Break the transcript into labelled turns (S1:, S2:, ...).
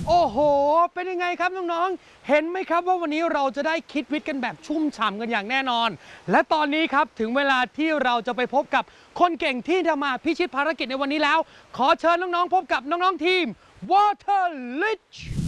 S1: โอ้โหเป็นยังไงครับน้องๆเห็นไหมครับว่าวันนี้เราจะได้คิดวิทย์กันแบบชุ่มฉ่ำกันอย่างแน่นอนและตอนนี้ครับถึงเวลาที่เราจะไปพบกับคนเก่งที่จะมาพิชิตภารกิจในวันนี้แล้วขอเชิญน้องๆพบกับน้องๆทีม Water Lich